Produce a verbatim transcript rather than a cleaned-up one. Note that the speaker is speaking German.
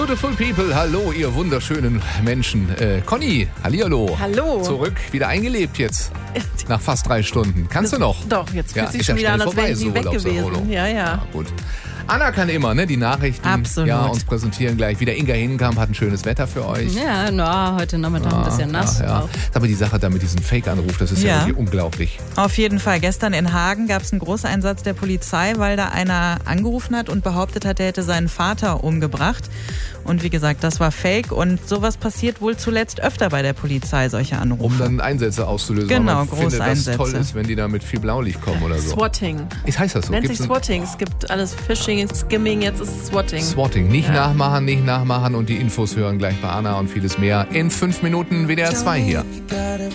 Beautiful people, hallo ihr wunderschönen Menschen. Äh, Conny, hallihallo. Hallo. Zurück, wieder eingelebt jetzt. Nach fast drei Stunden. Kannst du noch? Doch, jetzt fühlt ja, sich ist schon ja wieder an, als vorbei, wäre ich nie so weg gewesen. Ja, ja. Ja, gut. Anna kann immer, ne, die Nachrichten Absolut. Ja, uns präsentieren gleich. Wieder Inga Hinkamp hat ein schönes Wetter für euch. Ja, na, heute Nachmittag ein bisschen nass. Ja, ja. Aber die Sache da mit diesem Fake-Anruf, das ist ja, Ja. irgendwie unglaublich. Auf jeden Fall. Gestern in Hagen gab es einen Großeinsatz der Polizei, weil da einer angerufen hat und behauptet hat, er hätte seinen Vater umgebracht. Und wie gesagt, das war Fake. Und sowas passiert wohl zuletzt öfter bei der Polizei, solche Anrufe. Um dann Einsätze auszulösen. Genau, Aber ich finde, das Großeinsätze. toll ist, wenn die da mit viel Blaulicht kommen oder so. Swatting. Ist, heißt das so? Nennt Gibt's sich ein- Swatting. Es gibt alles Phishing, Skimming, jetzt ist es Swatting. Swatting. Nicht Ja. nachmachen, nicht nachmachen und die Infos hören gleich bei Anna und vieles mehr. In fünf Minuten W D R zwei hier. You gotta